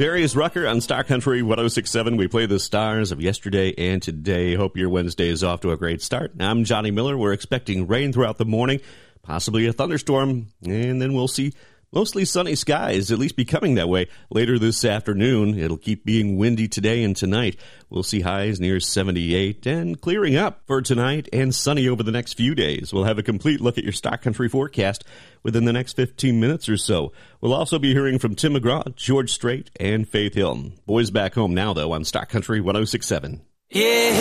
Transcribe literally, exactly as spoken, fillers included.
Darius Rucker on Star Country one oh six point seven. We play the stars of yesterday and today. Hope your Wednesday is off to a great start. I'm Johnny Miller. We're expecting rain throughout the morning, possibly a thunderstorm, and then we'll see mostly sunny skies, at least becoming that way later this afternoon. It'll keep being windy today and tonight. We'll see highs near seventy-eight and clearing up for tonight and sunny over the next few days. We'll have a complete look at your Star Country forecast within the next fifteen minutes or so. We'll also be hearing from Tim McGraw, George Strait, and Faith Hill. Boys back home now, though, on Star Country one oh six point seven. Yeah.